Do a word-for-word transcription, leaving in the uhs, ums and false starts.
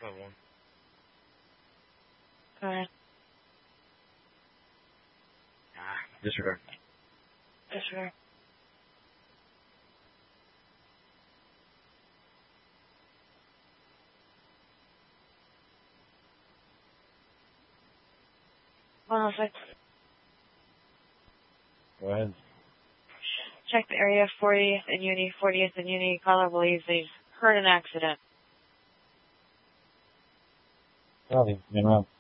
twelve one. Go ahead. Ah, disregard. Disregard. one oh six. Go ahead. Check the area fortieth and Uni, fortieth and Uni. Caller believes they've heard an accident. Copy. In route.